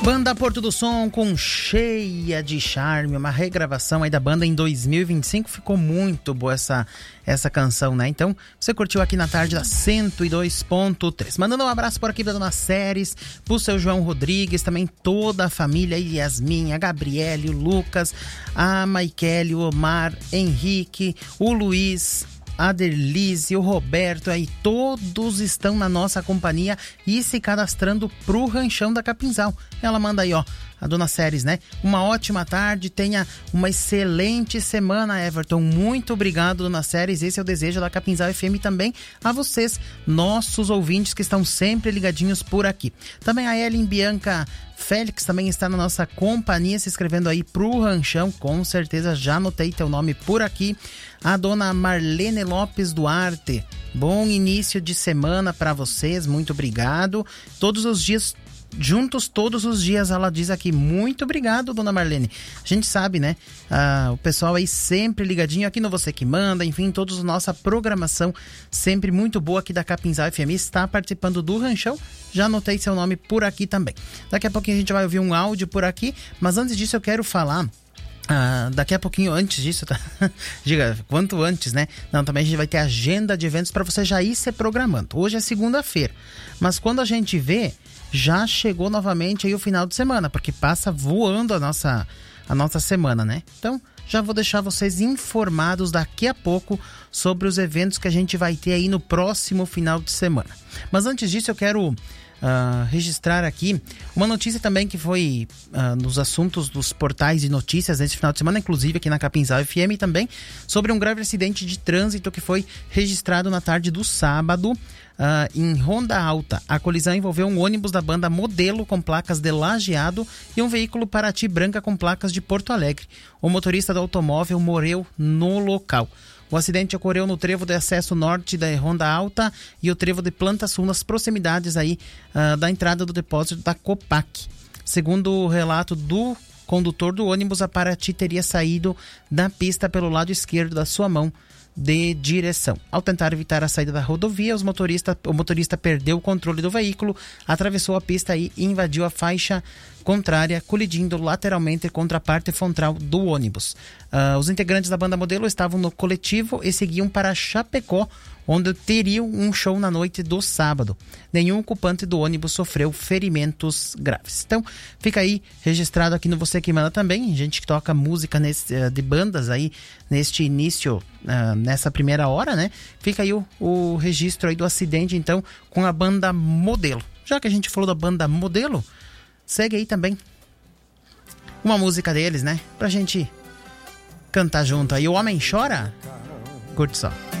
Banda Porto do Som com Cheia de Charme, uma regravação aí da banda em 2025, ficou muito boa essa canção, né? Então, você curtiu aqui na tarde da 102.3. Mandando um abraço por aqui pra Dona Séries, pro seu João Rodrigues, também toda a família, Yasmin, a Gabriele, o Lucas, a Maikele, o Omar, Henrique, o Luiz, a Derlise, o Roberto, aí todos estão na nossa companhia e se cadastrando pro Ranchão da Capinzal. Ela manda aí, ó, a Dona Séries, né? Uma ótima tarde, tenha uma excelente semana, Everton. Muito obrigado, Dona Séries. Esse é o desejo da Capinzal FM também a vocês, nossos ouvintes que estão sempre ligadinhos por aqui. Também a Ellen Bianca Félix também está na nossa companhia, se inscrevendo aí pro Ranchão, com certeza já anotei teu nome por aqui. A dona Marlene Lopes Duarte, bom início de semana para vocês, muito obrigado. Todos os dias, juntos todos os dias, ela diz aqui, muito obrigado, dona Marlene. A gente sabe, né, o pessoal aí sempre ligadinho aqui no Você Que Manda, enfim, toda a nossa programação sempre muito boa aqui da Capinzal FM, está participando do Ranchão. Já anotei seu nome por aqui também. Daqui a pouquinho a gente vai ouvir um áudio por aqui, mas antes disso eu quero falar... daqui a pouquinho, antes disso, tá? Diga, quanto antes, né? Não, também a gente vai ter agenda de eventos para você já ir se programando. Hoje é segunda-feira, mas quando a gente vê, já chegou novamente aí o final de semana, porque passa voando a nossa semana, né? Então, já vou deixar vocês informados daqui a pouco sobre os eventos que a gente vai ter aí no próximo final de semana. Mas antes disso, eu quero... registrar aqui uma notícia também que foi nos assuntos dos portais de notícias nesse final de semana, inclusive aqui na Capinzal FM também, sobre um grave acidente de trânsito que foi registrado na tarde do sábado em Ronda Alta. A colisão envolveu um ônibus da banda Modelo com placas de Lajeado e um veículo Paraty branca com placas de Porto Alegre. O motorista do automóvel morreu no local. O acidente ocorreu no trevo de acesso norte da Ronda Alta e o trevo de Planta Sul, nas proximidades aí da entrada do depósito da Copac. Segundo o relato do condutor do ônibus, a Paraty teria saído da pista pelo lado esquerdo da sua mão de direção. Ao tentar evitar a saída da rodovia, o motorista perdeu o controle do veículo, atravessou a pista e invadiu a faixa contrária, colidindo lateralmente contra a parte frontal do ônibus. Os integrantes da banda Modelo estavam no coletivo e seguiam para Chapecó, onde teriam um show na noite do sábado. Nenhum ocupante do ônibus sofreu ferimentos graves. Então, fica aí registrado aqui no Você Que Manda também, gente que toca música de bandas aí neste início, nessa primeira hora, né? Fica aí o registro aí do acidente, então, com a banda Modelo. Já que a gente falou da banda Modelo, segue aí também uma música deles, né? Pra gente cantar junto aí. O Homem Chora? Curte só.